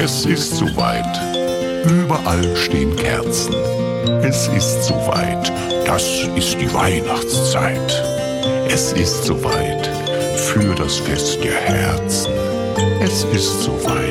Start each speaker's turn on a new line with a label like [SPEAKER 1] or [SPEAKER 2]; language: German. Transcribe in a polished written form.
[SPEAKER 1] Es ist soweit, überall stehen Kerzen. Es ist soweit, das ist die Weihnachtszeit. Es ist soweit, für das Fest der Herzen. Es ist soweit.